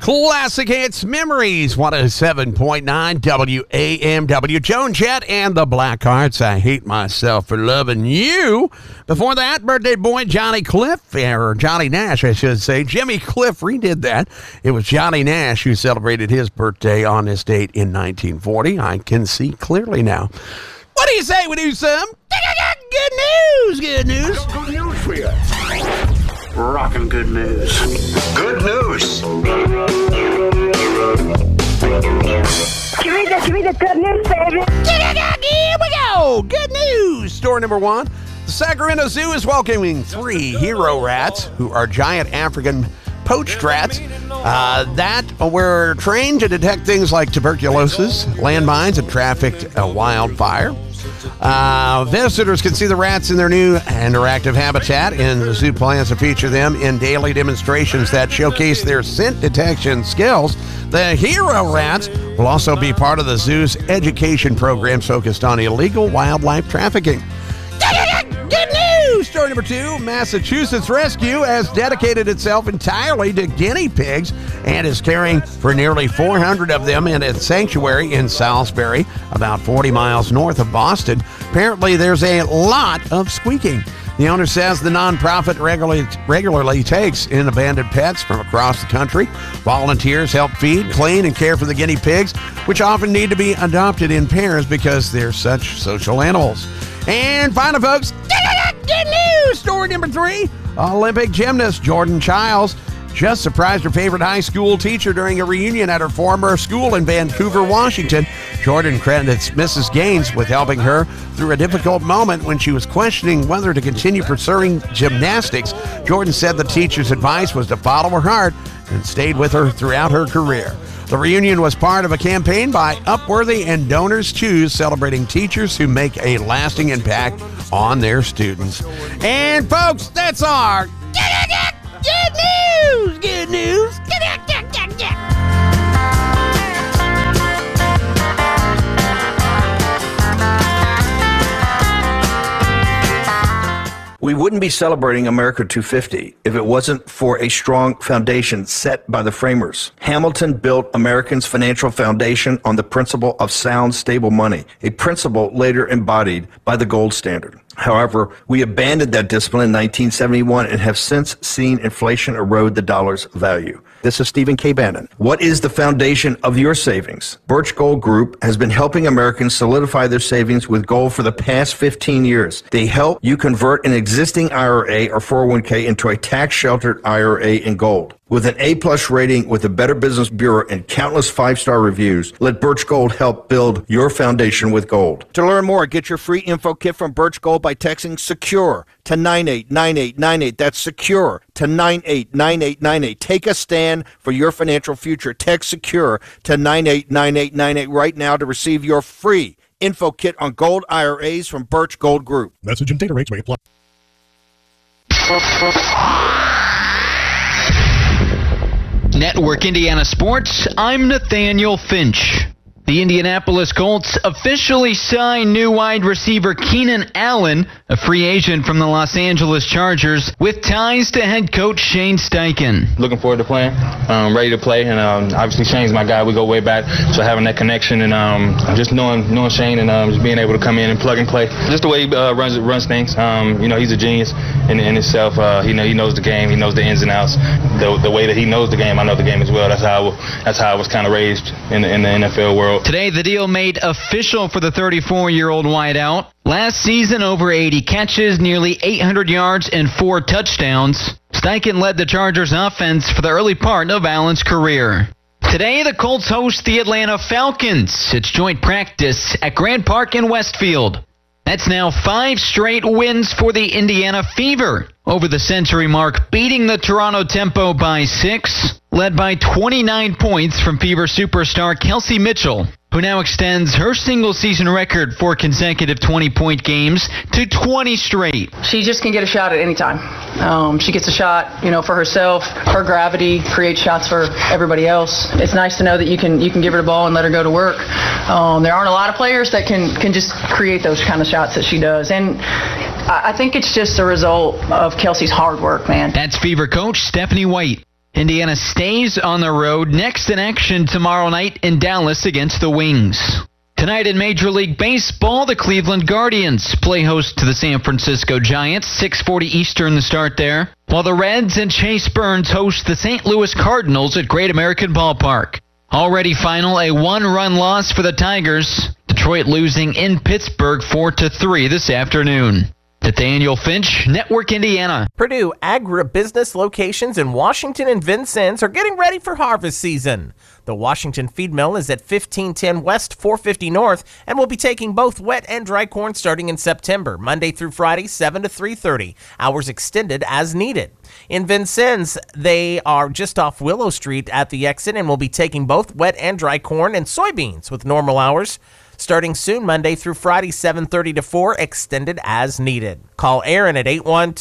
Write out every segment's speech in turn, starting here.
Classic Hits Memories, 107.9 WAMW. Joan Jett and the Blackhearts, I Hate Myself for Loving You. Before that, birthday boy Johnny Cliff, or Johnny Nash, I should say. Jimmy Cliff redid that. It was Johnny Nash who celebrated his birthday on this date in 1940. I can see clearly now. What do you say we do some? Good news, good news. Good news for you. Rockin' good news. Good news. Give me the good news, baby. Here we go. Good news. Story number one. The Sacramento Zoo is welcoming 3 hero rats who are giant African poached rats that were trained to detect things like tuberculosis, landmines, and trafficked wildfire. Visitors can see the rats in their new interactive habitat, and the zoo plans to feature them in daily demonstrations that showcase their scent detection skills. The hero rats will also be part of the zoo's education programs focused on illegal wildlife trafficking. Good news! Story number 2, Massachusetts Rescue has dedicated itself entirely to guinea pigs and is caring for nearly 400 of them in its sanctuary in Salisbury, about 40 miles north of Boston. Apparently, there's a lot of squeaking. The owner says the nonprofit regularly takes in abandoned pets from across the country. Volunteers help feed, clean, and care for the guinea pigs, which often need to be adopted in pairs because they're such social animals. And finally, folks, good news! Story number 3, Olympic gymnast Jordan Childs just surprised her favorite high school teacher during a reunion at her former school in Vancouver, Washington. Jordan credits Mrs. Gaines with helping her through a difficult moment when she was questioning whether to continue pursuing gymnastics. Jordan said the teacher's advice was to follow her heart and stayed with her throughout her career. The reunion was part of a campaign by Upworthy and Donors Choose, celebrating teachers who make a lasting impact on their students. And folks, that's our good news! Good news! We wouldn't be celebrating America 250 if it wasn't for a strong foundation set by the framers. Hamilton built Americans' financial foundation on the principle of sound, stable money, a principle later embodied by the gold standard. However, we abandoned that discipline in 1971 and have since seen inflation erode the dollar's value. This is Stephen K. Bannon. What is the foundation of your savings? Birch Gold Group has been helping Americans solidify their savings with gold for the past 15 years. They help you convert an existing IRA or 401k into a tax-sheltered IRA in gold. With an A-plus rating with the Better Business Bureau and countless 5-star reviews, let Birch Gold help build your foundation with gold. To learn more, get your free info kit from Birch Gold by texting SECURE to 989898. That's SECURE to 989898. Take a stand for your financial future. Text SECURE to 989898 right now to receive your free info kit on gold IRAs from Birch Gold Group. Message and data rates may apply. Network Indiana Sports, I'm Nathaniel Finch. The Indianapolis Colts officially signed new wide receiver Keenan Allen, a free agent from the Los Angeles Chargers, with ties to head coach Shane Steichen. Looking forward to playing, ready to play, and obviously Shane's my guy. We go way back, so having that connection and just knowing Shane and just being able to come in and plug and play. Just the way he runs things. He's a genius in himself. He knows the game. He knows the ins and outs. The way that he knows the game, I know the game as well. That's how I was kind of raised in the NFL world. Today, the deal made official for the 34-year-old wideout. Last season, over 80 catches, nearly 800 yards, and 4 touchdowns. Steichen led the Chargers' offense for the early part of Allen's career. Today, the Colts host the Atlanta Falcons. It's joint practice at Grant Park in Westfield. That's now 5 straight wins for the Indiana Fever, over the century mark, beating the Toronto Tempo by 6, led by 29 points from Fever superstar Kelsey Mitchell, who now extends her single-season record for consecutive 20-point games to 20 straight. She just can get a shot at any time. She gets a shot, for herself. Her gravity creates shots for everybody else. It's nice to know that you can give her the ball and let her go to work. There aren't a lot of players that can just create those kind of shots that she does. And I think it's just a result of Kelsey's hard work, man. That's Fever coach Stephanie White. Indiana stays on the road. Next in action tomorrow night in Dallas against the Wings. Tonight in Major League Baseball, the Cleveland Guardians play host to the San Francisco Giants, 6:40 Eastern the start there, while the Reds and Chase Burns host the St. Louis Cardinals at Great American Ballpark. Already final, a one-run loss for the Tigers. Detroit losing in Pittsburgh 4-3 this afternoon. Nathaniel Finch, Network Indiana. Purdue agribusiness locations in Washington and Vincennes are getting ready for harvest season. The Washington feed mill is at 1510 West, 450 North, and will be taking both wet and dry corn starting in September, Monday through Friday, 7 to 3:30. Hours extended as needed. In Vincennes, they are just off Willow Street at the exit and will be taking both wet and dry corn and soybeans with normal hours. Starting soon, Monday through Friday, 7:30 to 4, extended as needed. Call Aaron at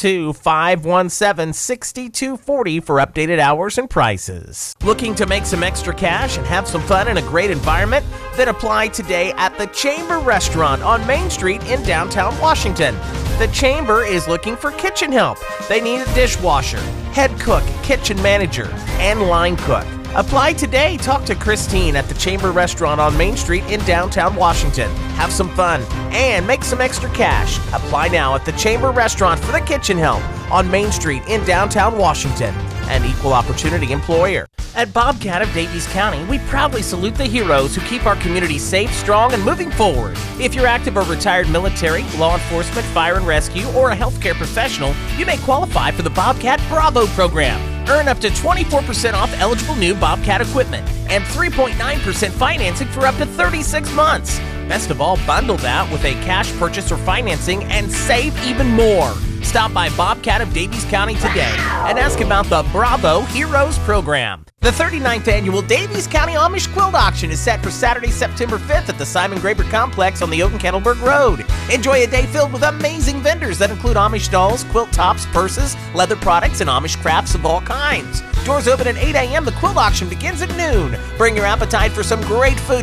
812-517-6240 for updated hours and prices. Looking to make some extra cash and have some fun in a great environment? Then apply today at the Chamber Restaurant on Main Street in downtown Washington. The Chamber is looking for kitchen help. They need a dishwasher, head cook, kitchen manager, and line cook. Apply today. Talk to Christine at the Chamber Restaurant on Main Street in downtown Washington. Have some fun and make some extra cash. Apply now at the Chamber Restaurant for the kitchen help on Main Street in downtown Washington. An equal opportunity employer. At Bobcat of Daviess County, we proudly salute the heroes who keep our community safe, strong, and moving forward. If you're active or retired military, law enforcement, fire and rescue, or a healthcare professional, you may qualify for the Bobcat Bravo program. Earn up to 24% off eligible new Bobcat equipment and 3.9% financing for up to 36 months. Best of all, bundle that with a cash purchase or financing and save even more. Stop by Bobcat of Daviess County today and ask about the Bravo Heroes program. The 39th annual Daviess County Amish Quilt Auction is set for Saturday, September 5th at the Simon Graber Complex on the Oaken-Kettleburg Road. Enjoy a day filled with amazing vendors that include Amish dolls, quilt tops, purses, leather products, and Amish crafts of all kinds. Doors open at 8 a.m. The quilt auction begins at noon. Bring your appetite for some great food